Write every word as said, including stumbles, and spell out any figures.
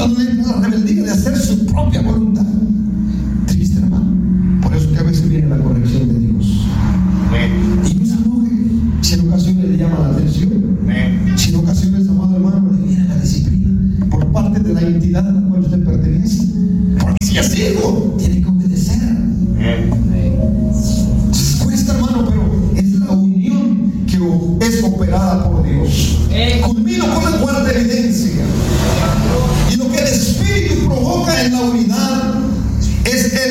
cuando le entra la rebeldía de hacer su propia voluntad. Triste, hermano. Por eso que a veces viene la corrección de Dios. Y no se enoje si en ocasiones le llama la atención. Si en ocasiones, amado hermano, le viene la disciplina por parte de la entidad a la cual usted pertenece. Porque si es hijo, tiene que obedecer. Cuesta, hermano, pero es la unión que es operada por Dios. Culmino con la cuarta evidencia. Y lo que el Espíritu provoca en la unidad es el